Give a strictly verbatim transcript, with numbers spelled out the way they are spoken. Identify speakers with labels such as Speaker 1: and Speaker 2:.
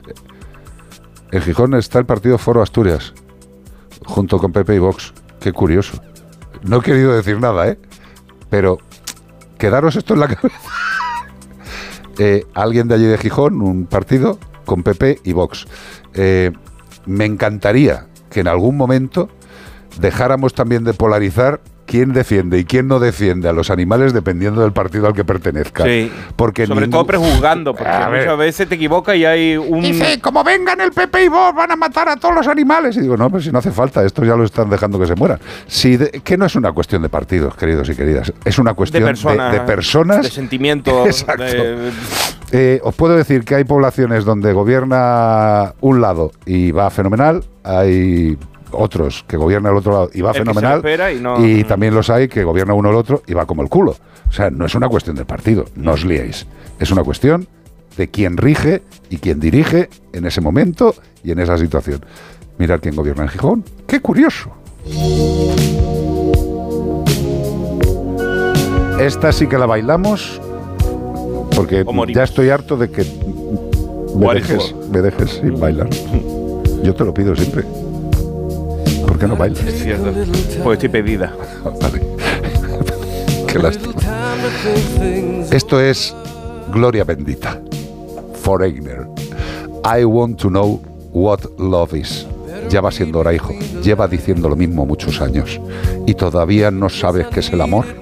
Speaker 1: En Gijón está el partido Foro Asturias, junto con P P y Vox. Qué curioso. No he querido decir nada, ¿eh? Pero quedaros esto en la cabeza. eh, alguien de allí de Gijón, un partido con P P y Vox. Eh, me encantaría que en algún momento dejáramos también de polarizar quién defiende y quién no defiende a los animales dependiendo del partido al que pertenezca.
Speaker 2: Sí,
Speaker 1: porque
Speaker 2: sobre
Speaker 1: ningún...
Speaker 2: todo prejuzgando, porque
Speaker 1: A
Speaker 2: muchas
Speaker 1: ver.
Speaker 2: veces te equivocas y hay un...
Speaker 1: Dice, como vengan el P P y Vox van a matar a todos los animales. Y digo, no, pues si no hace falta, estos ya lo están dejando que se mueran. Si de, que no es una cuestión de partidos, queridos y queridas, es una cuestión
Speaker 2: de personas,
Speaker 1: de, de personas.
Speaker 2: De sentimientos.
Speaker 1: Exacto.
Speaker 2: De...
Speaker 1: Eh, os puedo decir que hay poblaciones donde gobierna un lado y va fenomenal, hay otros que gobiernan el otro lado y va
Speaker 2: El que
Speaker 1: fenomenal,
Speaker 2: se lo espera y no-
Speaker 1: y también los hay que gobierna uno el otro y va como el culo. O sea, no es una cuestión del partido, no os liéis. Es una cuestión de quién rige y quién dirige en ese momento y en esa situación. Mirad quién gobierna en Gijón. ¡Qué curioso! Esta sí que la bailamos porque
Speaker 2: O morimos.
Speaker 1: ya estoy harto de que me
Speaker 2: What is
Speaker 1: dejes,
Speaker 2: what?
Speaker 1: me dejes sin bailar. Yo te lo pido siempre. ¿Por qué no bailas?
Speaker 2: Es cierto, pues estoy pedida.
Speaker 1: Vale. Qué lástima. Esto es Gloria Bendita. Foreigner. I want to know what love is. Ya va siendo hora, hijo. Lleva diciendo lo mismo muchos años. ¿Y todavía no sabes qué es el amor?